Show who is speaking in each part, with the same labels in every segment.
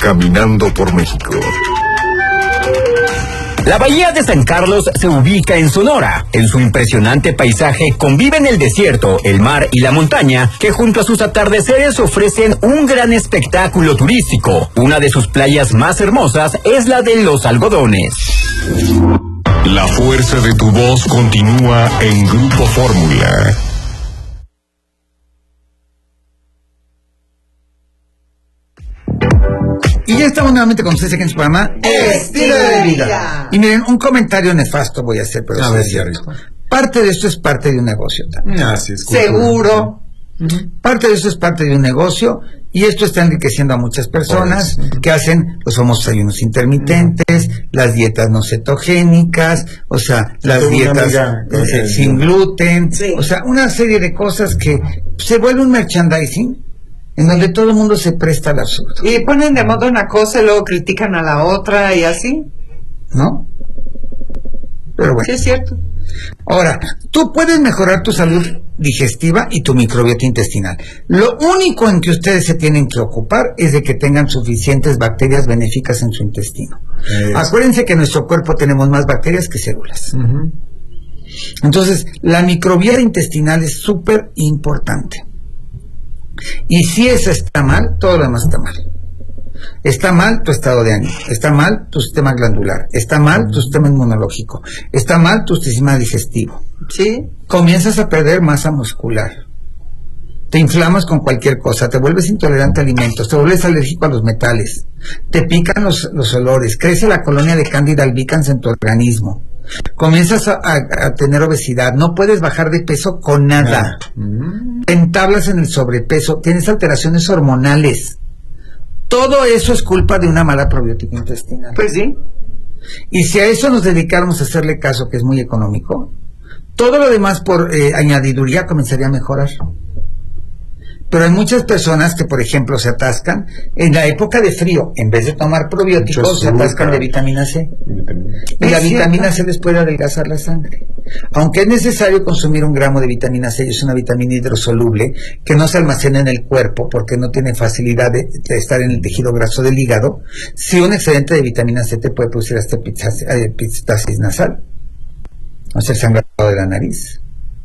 Speaker 1: caminando por México.
Speaker 2: La bahía de San Carlos se ubica en Sonora. En su impresionante paisaje conviven el desierto, el mar y la montaña, que junto a sus atardeceres ofrecen un gran espectáculo turístico. Una de sus playas más hermosas es la de Los Algodones.
Speaker 1: La fuerza de tu voz continúa en Grupo Fórmula.
Speaker 3: Y ya estamos nuevamente con ustedes aquí en su programa Estilo de Vida. Y miren, un comentario nefasto voy a hacer, pero sí es cierto. Parte de esto es parte de un negocio también. Seguro. Parte de esto es parte de un negocio y esto está enriqueciendo a muchas personas que hacen los famosos ayunos intermitentes, las dietas no cetogénicas, o sea, las dietas sin gluten, o sea, una serie de cosas que se vuelve un merchandising en donde todo el mundo se presta al absurdo.
Speaker 4: Y ponen de moda una cosa y luego critican a la otra y así.
Speaker 3: ¿No? Pero bueno.
Speaker 4: Sí, es cierto.
Speaker 3: Ahora, tú puedes mejorar tu salud digestiva y tu microbiota intestinal. Lo único en que ustedes se tienen que ocupar es de que tengan suficientes bacterias benéficas en su intestino. Acuérdense que en nuestro cuerpo tenemos más bacterias que células. Entonces, la microbiota intestinal es súper importante. Y si eso está mal, todo lo demás está mal. Está mal tu estado de ánimo, está mal tu sistema glandular, está mal tu sistema inmunológico, está mal tu sistema digestivo.
Speaker 4: ¿Sí?
Speaker 3: Comienzas a perder masa muscular, te inflamas con cualquier cosa, te vuelves intolerante a alimentos, te vuelves alérgico a los metales, te pican los olores, crece la colonia de Candida albicans en tu organismo, comienzas a tener obesidad, no puedes bajar de peso con nada, te entablas en el sobrepeso, tienes alteraciones hormonales. Todo eso es culpa de una mala probiótica intestinal.
Speaker 4: Pues sí.
Speaker 3: Y si a eso nos dedicáramos a hacerle caso, que es muy económico, todo lo demás por añadiduría comenzaría a mejorar. Pero hay muchas personas que, por ejemplo, se atascan en la época de frío, en vez de tomar probióticos, se atascan de vitamina C. Y la vitamina C les puede adelgazar la sangre. Aunque es necesario consumir 1 gramo de vitamina C, es una vitamina hidrosoluble que no se almacena en el cuerpo porque no tiene facilidad de estar en el tejido graso del hígado. Si un excedente de vitamina C te puede producir hasta epistaxis nasal, o sea, el sangrado de la nariz.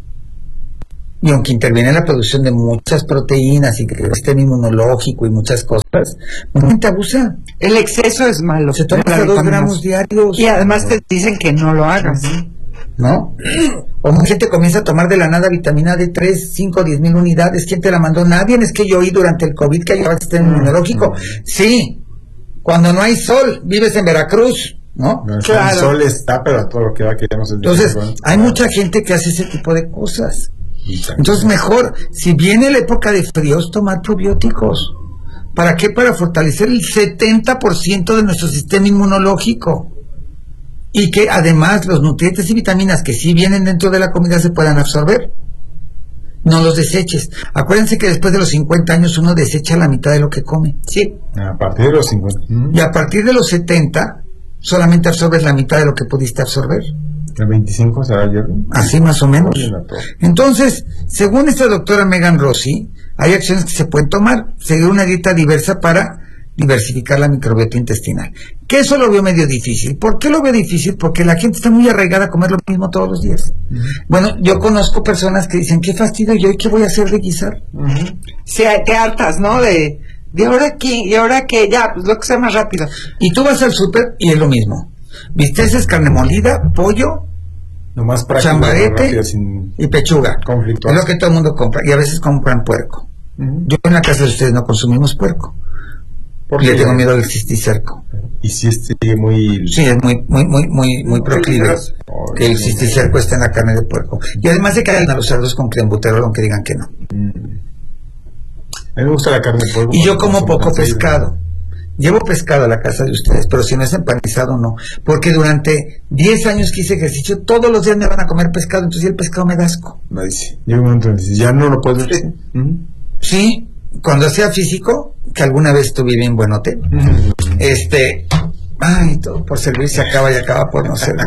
Speaker 3: Y aunque interviene en la producción de muchas proteínas y que el sistema inmunológico y muchas cosas, mucha gente abusa.
Speaker 4: El exceso es malo.
Speaker 3: Se toma 2 gramos diarios.
Speaker 4: Y además te dicen que no lo hagas.
Speaker 3: ¿No? O mucha gente comienza a tomar de la nada vitamina D3, 5, 10 mil unidades. ¿Quién te la mandó? Nadie. Es que yo oí durante el COVID que ayudaba al sistema inmunológico. Sí, cuando no hay sol, vives en Veracruz, ¿no?
Speaker 5: Claro. El sol está, pero todo lo que va queremos.
Speaker 3: Entonces, hay mucha gente que hace ese tipo de cosas. Entonces mejor, si viene la época de fríos, tomar probióticos. ¿Para qué? Para fortalecer el 70% de nuestro sistema inmunológico. Y que además los nutrientes y vitaminas que sí vienen dentro de la comida se puedan absorber. No los deseches. Acuérdense que después de los 50 años uno desecha la mitad de lo que come.
Speaker 4: Sí.
Speaker 5: A partir de los 50.
Speaker 3: Y a partir de los 70 solamente absorbes la mitad de lo que pudiste absorber.
Speaker 5: ¿El 25 será ayer?
Speaker 3: Así más o menos. Entonces, según esta doctora Megan Rossi, hay acciones que se pueden tomar. Seguir una dieta diversa para diversificar la microbiota intestinal. Que eso lo veo medio difícil. ¿Por qué lo veo difícil? Porque la gente está muy arraigada a comer lo mismo todos los días. Bueno, yo conozco personas que dicen, qué fastidio, ¿yo qué voy a hacer de guisar?
Speaker 4: Sí, te hartas, ¿no? De ahora qué, y ahora qué, ya, pues lo que sea más rápido.
Speaker 3: Y tú vas al súper y es lo mismo. Bisteces, carne molida, pollo,
Speaker 5: nomás práctico,
Speaker 3: chambarete y pechuga.
Speaker 5: Conflicto.
Speaker 3: Es lo que todo el mundo compra. Y a veces compran puerco. Yo en la casa de ustedes no consumimos puerco. Porque le tengo miedo del cisticerco.
Speaker 5: Y si sigue muy...
Speaker 3: Sí, es muy proclive que el cisticerco esté en la carne de puerco. Y además se caen a los cerdos con clenbuterol, aunque digan que no.
Speaker 5: A mí me gusta la carne de puerco.
Speaker 3: Y yo como poco pescado. Llevo pescado a la casa de ustedes, pero si no es empanizado, no. Porque durante 10 años que hice ejercicio, todos los días me van a comer pescado, entonces el pescado me da asco.
Speaker 5: No dice. Llega un momento en que ya no lo puedes ver.
Speaker 3: Sí, cuando hacía físico, que alguna vez estuve bien buenote, ay, todo por servir se acaba y acaba por no servir.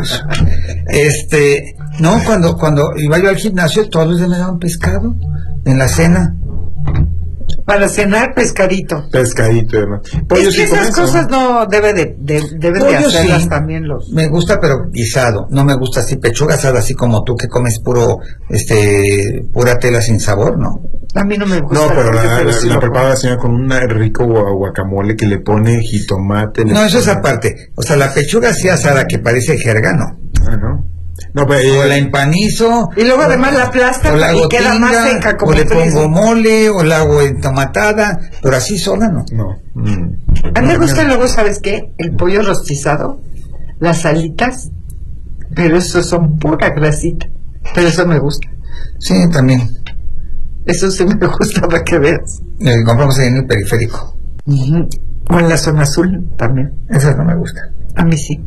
Speaker 3: No, cuando iba yo al gimnasio, todos los días me daban pescado en la cena.
Speaker 4: Para cenar, pescadito.
Speaker 5: Pescadito y demás. Pollo
Speaker 4: Es que
Speaker 5: sí comes,
Speaker 4: esas
Speaker 5: ¿no?
Speaker 4: cosas no deben de
Speaker 3: Pollo
Speaker 4: hacerlas
Speaker 3: sí.
Speaker 4: también los...
Speaker 3: Me gusta, pero guisado. No me gusta así pechuga asada, así como tú que comes pura tela sin sabor, ¿no?
Speaker 4: A mí no me gusta.
Speaker 5: No, pero
Speaker 4: sí
Speaker 5: la
Speaker 4: lo
Speaker 5: prepara la señora con un rico guacamole que le pone jitomate.
Speaker 3: No, eso es aparte. O sea, la pechuga así asada que parece jerga, no.
Speaker 5: Ah, ¿no? No, pero...
Speaker 3: O la empanizo.
Speaker 4: Y luego además la aplasta
Speaker 3: o la hago
Speaker 4: y queda más
Speaker 3: tinga,
Speaker 4: seca como
Speaker 3: o le
Speaker 4: frisbee.
Speaker 3: pongo mole, o la hago entomatada, pero así sola no.
Speaker 5: No.
Speaker 4: A mí me gusta luego, ¿sabes qué? El pollo rostizado, las alitas, pero eso son pura grasita. Pero eso me gusta.
Speaker 3: Sí, también.
Speaker 4: Eso sí me gusta para que veas.
Speaker 3: Compramos ahí en el periférico.
Speaker 4: O en la zona azul también.
Speaker 3: Eso no me gusta.
Speaker 4: A mí sí.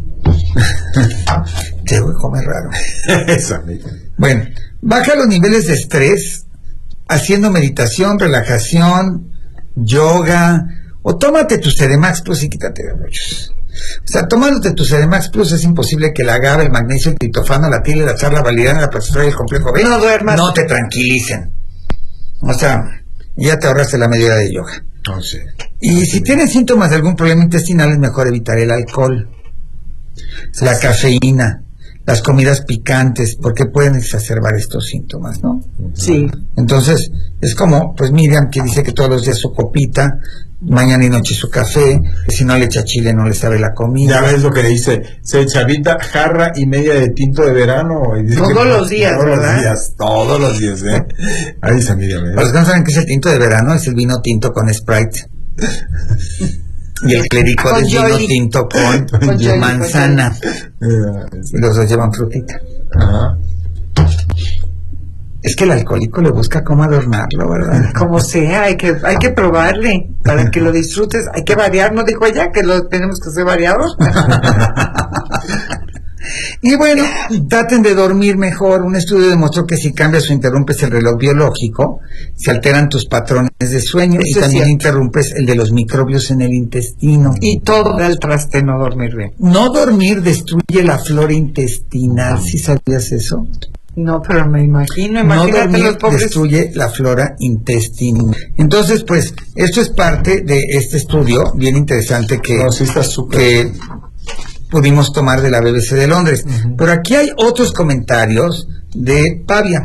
Speaker 3: Te voy a comer raro.
Speaker 5: Esa, amiga.
Speaker 3: Bueno, baja los niveles de estrés haciendo meditación, relajación, yoga, o tómate tu Ceremax Plus y quítate de rollos. O sea, tomándote tu Ceremax Plus es imposible que la GABA, el magnesio, el triptofano, la tila, la charla, validana, la plastoidea y el complejo B
Speaker 4: No duermas.
Speaker 3: no te tranquilicen. O sea, ya te ahorraste la media hora de yoga.
Speaker 5: No sé.
Speaker 3: Y si tienes síntomas de algún problema intestinal, es mejor evitar el alcohol, la cafeína, las comidas picantes, porque pueden exacerbar estos síntomas, ¿no?
Speaker 4: Sí.
Speaker 3: Entonces, es como, pues Miriam, que dice que todos los días su copita, mañana y noche su café, que si no le echa chile no le sabe la comida.
Speaker 5: Ya ves lo que le dice, se chavita jarra y media de tinto de verano. Y dice
Speaker 4: Todos los días, ¿verdad?
Speaker 5: Todos los días, Ahí se Miriam,
Speaker 3: Para los que no saben qué es el tinto de verano, es el vino tinto con Sprite. Y el clérigo
Speaker 4: Con
Speaker 3: es vino
Speaker 4: Jolly.
Speaker 3: tinto con
Speaker 4: Jolly,
Speaker 3: manzana. Y los dos llevan frutita.
Speaker 5: Ajá.
Speaker 3: Es que el alcohólico le busca cómo adornarlo, ¿verdad?
Speaker 4: Como sea, hay que probarle para que lo disfrutes. Hay que variar, ¿no dijo ella? Que lo tenemos que hacer variados.
Speaker 3: Y bueno, traten de dormir mejor. Un estudio demostró que si cambias o interrumpes el reloj biológico, se alteran tus patrones de sueño y
Speaker 4: Eso es
Speaker 3: también
Speaker 4: cierto.
Speaker 3: interrumpes el de los microbios en el intestino.
Speaker 4: Y todo da el traste no dormir bien.
Speaker 3: No dormir destruye la flora intestinal. ¿Sí sabías eso?
Speaker 4: No, pero me imagino,
Speaker 3: No
Speaker 4: imagínate
Speaker 3: dormir
Speaker 4: los pobres.
Speaker 3: destruye la flora intestinal. Entonces, pues, esto es parte de este estudio bien interesante que,
Speaker 5: No, sí está súper.
Speaker 3: que pudimos tomar de la BBC de Londres. Pero aquí hay otros comentarios de Pavia.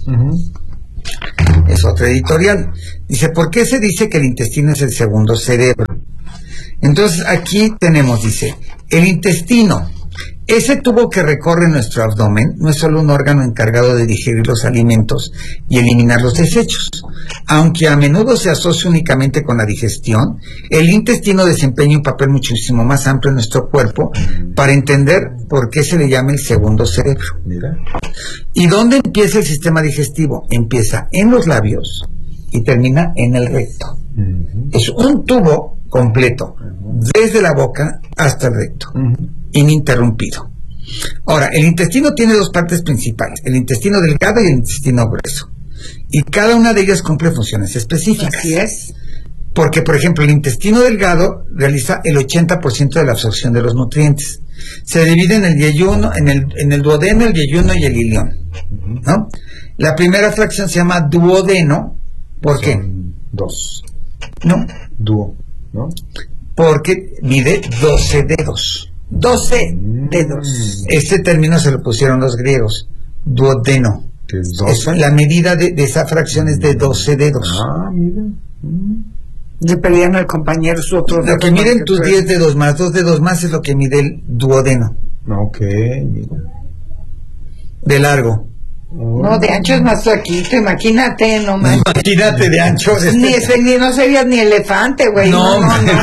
Speaker 3: Es otra editorial. Dice, ¿por qué se dice que el intestino es el segundo cerebro? Entonces, aquí tenemos, dice, el intestino. Ese tubo que recorre nuestro abdomen no es solo un órgano encargado de digerir los alimentos y eliminar los desechos. Aunque a menudo se asocia únicamente con la digestión, el intestino desempeña un papel muchísimo más amplio en nuestro cuerpo para entender por qué se le llama el segundo cerebro.
Speaker 5: Mira.
Speaker 3: ¿Y dónde empieza el sistema digestivo? Empieza en los labios y termina en el recto. Es un tubo completo, desde la boca hasta el recto, ininterrumpido. Ahora, el intestino tiene dos partes principales, el intestino delgado y el intestino grueso. Y cada una de ellas cumple funciones específicas.
Speaker 4: Así es.
Speaker 3: Porque, por ejemplo, el intestino delgado realiza el 80% de la absorción de los nutrientes. Se divide en el yeyuno, en el duodeno, el yeyuno y el ilión, ¿no? La primera fracción se llama duodeno. ¿Por qué?
Speaker 5: Son dos.
Speaker 3: No,
Speaker 5: Dúo, ¿no?
Speaker 3: porque mide 12 dedos. 12 dedos. Este término se lo pusieron los griegos. Duodeno.
Speaker 5: Que es
Speaker 3: Es
Speaker 5: 12.
Speaker 3: la medida de esa fracción es de 12 dedos.
Speaker 5: Ah, mira.
Speaker 4: Le pedían al compañero su otro.
Speaker 3: Lo que miden tus 10 dedos más 2 dedos más es lo que mide el duodeno.
Speaker 5: Ok, mira.
Speaker 3: De largo.
Speaker 4: No, de ancho es más flaquito, imagínate, no manches.
Speaker 3: Imagínate de ancho.
Speaker 4: Ni no serías ni elefante, güey.
Speaker 3: No,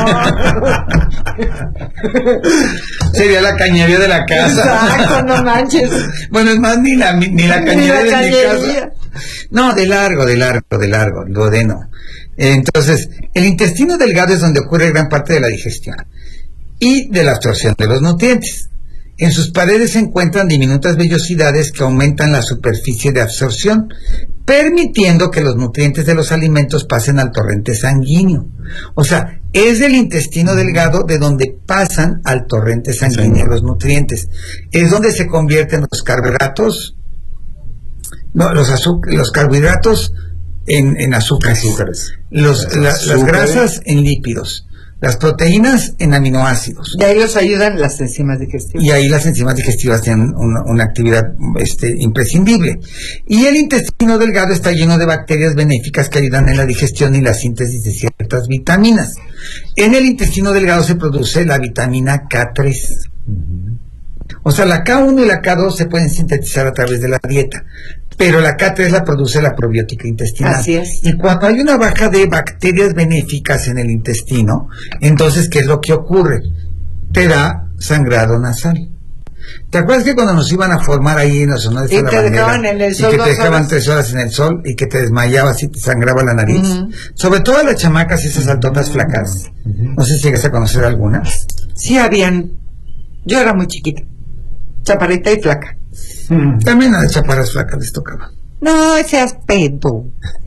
Speaker 3: Sería la cañería de la casa.
Speaker 4: Exacto, no manches.
Speaker 3: Bueno, es más, ni la cañería de mi
Speaker 4: cañería.
Speaker 3: casa. No, de largo, el duodeno. Entonces, el intestino delgado es donde ocurre gran parte de la digestión y de la absorción de los nutrientes. En sus paredes se encuentran diminutas vellosidades que aumentan la superficie de absorción, permitiendo que los nutrientes de los alimentos pasen al torrente sanguíneo. O sea, es del intestino delgado de donde pasan al torrente sanguíneo los nutrientes. Es donde se convierten los carbohidratos, no, los carbohidratos en azúcares. Las grasas en lípidos, las proteínas en aminoácidos.
Speaker 4: Y ahí los ayudan las enzimas digestivas.
Speaker 3: Y ahí las enzimas digestivas tienen una actividad imprescindible. Y el intestino delgado está lleno de bacterias benéficas que ayudan en la digestión y la síntesis de ciertas vitaminas. En el intestino delgado se produce la vitamina K3. O sea, la K1 y la K2 se pueden sintetizar a través de la dieta, pero la K3 la produce la probiótica intestinal.
Speaker 4: Así es.
Speaker 3: Y cuando hay una baja de bacterias benéficas en el intestino, entonces, ¿qué es lo que ocurre? Te da sangrado nasal. ¿Te acuerdas que cuando nos iban a formar ahí en la zona de
Speaker 4: Y te dejaban en el sol
Speaker 3: y que te
Speaker 4: 2
Speaker 3: dejaban
Speaker 4: horas?
Speaker 3: 3 horas en el sol y que te desmayabas y te sangraba la nariz? Sobre todo las chamacas y esas altotas flacas. No sé si llegas a conocer algunas.
Speaker 4: Sí habían. Yo era muy chiquita, chaparrita y flaca.
Speaker 3: También a las chaparras flacas les tocaba.
Speaker 4: No seas pedo.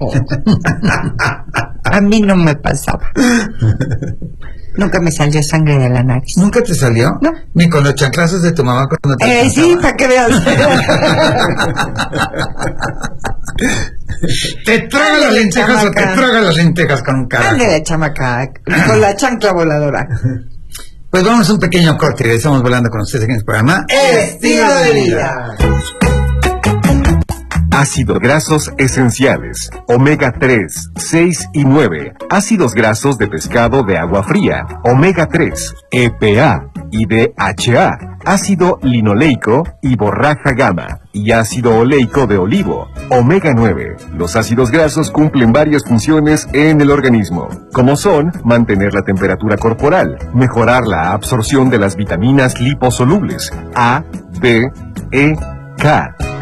Speaker 4: A mí no me pasaba. Nunca me salió sangre de la nariz.
Speaker 3: ¿Nunca te salió?
Speaker 4: No.
Speaker 3: Ni con los chanclazos de tu mamá cuando te
Speaker 4: Sí,
Speaker 3: alcanzaba.
Speaker 4: para que veas.
Speaker 3: ¿Te traga las lentejas o te
Speaker 4: chamaca.
Speaker 3: traga las lentejas con un carajo?
Speaker 4: Ándale, chamaca, con la chancla voladora.
Speaker 3: Pues vamos a un pequeño corte y estamos volando con ustedes en el programa
Speaker 4: Estilo de vida.
Speaker 1: Ácidos grasos esenciales, omega 3, 6 y 9, ácidos grasos de pescado de agua fría, omega 3, EPA y DHA, ácido linoleico y borraja gamma, y ácido oleico de olivo, omega 9. Los ácidos grasos cumplen varias funciones en el organismo, como son mantener la temperatura corporal, mejorar la absorción de las vitaminas liposolubles A, D, E, K,